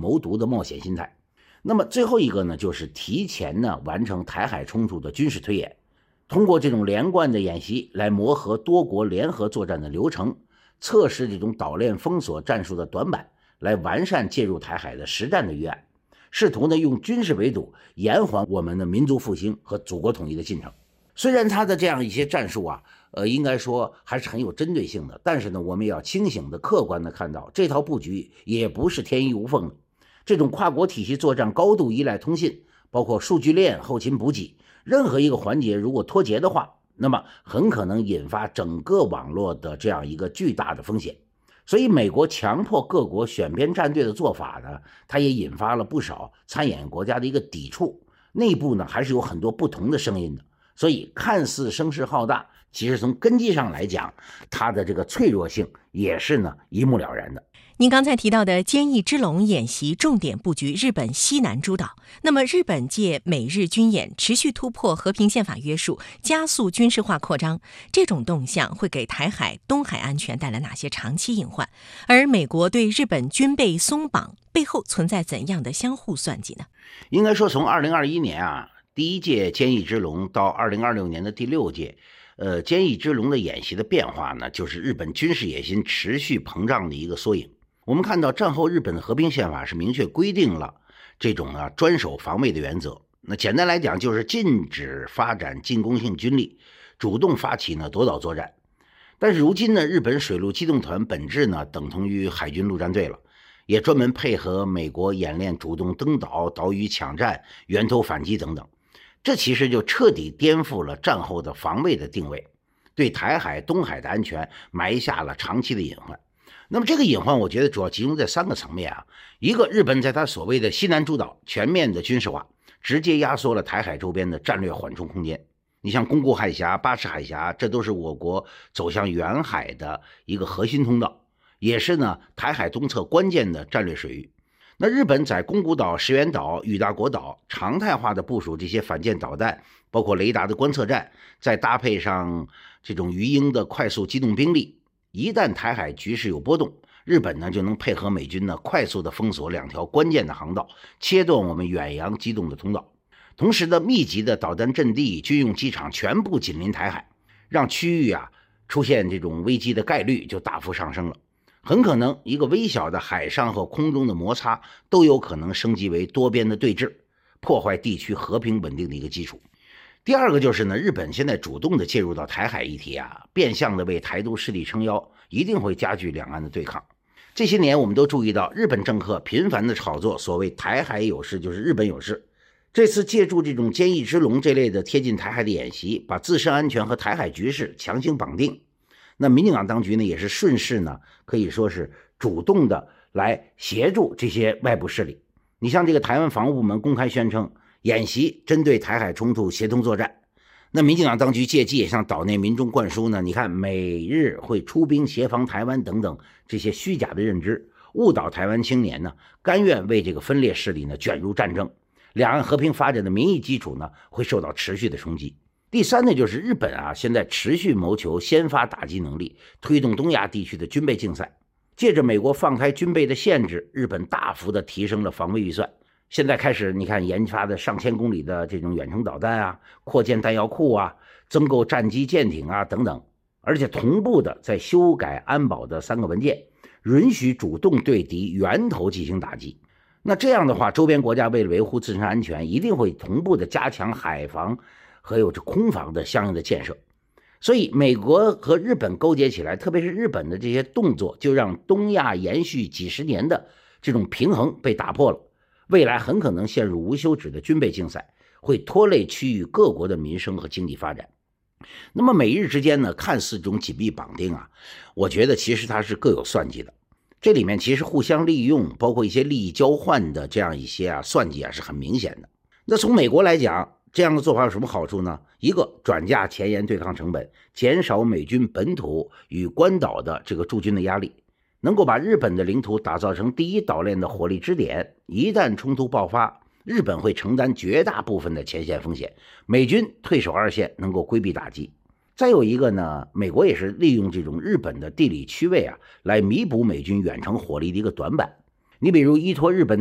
谋独的冒险心态。那么最后一个呢，就是提前呢完成台海冲突的军事推演，通过这种连贯的演习来磨合多国联合作战的流程，测试这种岛链封锁战术的短板，来完善介入台海的实战的预案，试图呢用军事围堵延缓我们的民族复兴和祖国统一的进程。虽然他的这样一些战术啊，应该说还是很有针对性的，但是呢，我们也要清醒的、客观的看到，这套布局也不是天衣无缝的。这种跨国体系作战高度依赖通信，包括数据链、后勤补给，任何一个环节如果脱节的话，那么很可能引发整个网络的这样一个巨大的风险。所以美国强迫各国选边站队的做法呢，它也引发了不少参演国家的一个抵触，内部呢还是有很多不同的声音的。所以看似声势浩大，其实从根基上来讲，它的这个脆弱性也是呢一目了然的。 您刚才提到的坚毅之龙演习重点布局日本西南诸岛，那么日本借美日军演持续突破和平宪法约束，加速军事化扩张，这种动向会给台海、东海安全带来哪些长期隐患？而美国对日本军备松绑背后存在怎样的相互算计呢？ 应该说从2021年啊，第一届坚毅之龙到2026年的第6届，坚毅之龙的演习的变化呢，就是日本军事野心持续膨胀的一个缩影。我们看到战后日本的和平宪法是明确规定了这种专守防卫的原则。那简单来讲就是禁止发展进攻性军力，主动发起夺岛作战。但是如今呢，日本水陆机动团本质呢等同于海军陆战队了，也专门配合美国演练主动登岛、岛屿抢占、源头反击等等。这其实就彻底颠覆了战后的防卫的定位，对台海、东海的安全埋下了长期的隐患。那么这个隐患我觉得主要集中在3个层面啊。一个，日本在他所谓的西南诸岛全面的军事化，直接压缩了台海周边的战略缓冲空间。你像宫古海峡、巴士海峡，这都是我国走向远海的一个核心通道，也是台海东侧关键的战略水域。那日本在宫古岛、石垣岛、与大国岛常态化的部署这些反舰导弹，包括雷达的观测站，再搭配上这种鱼鹰的快速机动兵力，一旦台海局势有波动，日本就能配合美军快速的封锁2条关键的航道，切断我们远洋机动的通道。同时密集的导弹阵地、军用机场全部紧邻台海，让区域出现这种危机的概率就大幅上升了。很可能一个微小的海上和空中的摩擦都有可能升级为多边的对峙，破坏地区和平稳定的一个基础。第二个就是日本现在主动的介入到台海议题变相的为台独势力撑腰，一定会加剧两岸的对抗。这些年我们都注意到，日本政客频繁的炒作所谓台海有事就是日本有事。这次借助这种坚毅之龙这类的贴近台海的演习，把自身安全和台海局势强行绑定。那民进党当局也是顺势可以说是主动的来协助这些外部势力。你像这个台湾防务部门公开宣称，演习针对台海冲突协同作战。那民进党当局借机也向岛内民众灌输你看美日会出兵协防台湾等等这些虚假的认知，误导台湾青年甘愿为这个分裂势力卷入战争，两岸和平发展的民意基础会受到持续的冲击。第三呢，就是日本现在持续谋求先发打击能力，推动东亚地区的军备竞赛。借着美国放开军备的限制，日本大幅的提升了防卫预算。现在开始你看研发的上千公里的这种远程导弹扩建弹药库增购战机舰艇等等，而且同步的在修改安保的3个文件，允许主动对敌源头进行打击。那这样的话，周边国家为了维护自身安全，一定会同步的加强海防和有空防的相应的建设。所以美国和日本勾结起来，特别是日本的这些动作，就让东亚延续几十年的这种平衡被打破了。未来很可能陷入无休止的军备竞赛，会拖累区域各国的民生和经济发展。那么美日之间看似这种紧密绑定我觉得其实它是各有算计的。这里面其实互相利用，包括一些利益交换的这样一些算计是很明显的。那从美国来讲，这样的做法有什么好处呢？一个，转嫁前沿对抗成本，减少美军本土与关岛的这个驻军的压力，能够把日本的领土打造成第一岛链的火力支点。一旦冲突爆发，日本会承担绝大部分的前线风险，美军退守2线，能够规避打击。再有一个呢，美国也是利用这种日本的地理区位来弥补美军远程火力的一个短板。你比如依托日本